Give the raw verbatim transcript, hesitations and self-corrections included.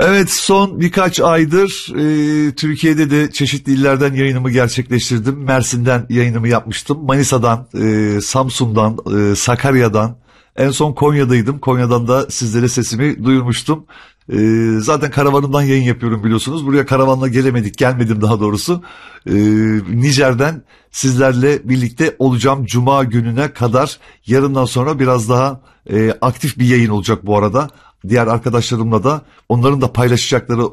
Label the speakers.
Speaker 1: Evet, son birkaç aydır e, Türkiye'de de çeşitli illerden yayınımı gerçekleştirdim. Mersin'den yayınımı yapmıştım. Manisa'dan, e, Samsun'dan, e, Sakarya'dan, en son Konya'daydım. Konya'dan da sizlere sesimi duyurmuştum. E, zaten karavanımdan yayın yapıyorum biliyorsunuz. Buraya karavanla gelemedik, gelmedim daha doğrusu. E, Nijer'den sizlerle birlikte olacağım Cuma gününe kadar. Yarından sonra biraz daha e, aktif bir yayın olacak bu arada. Diğer arkadaşlarımla da onların da paylaşacakları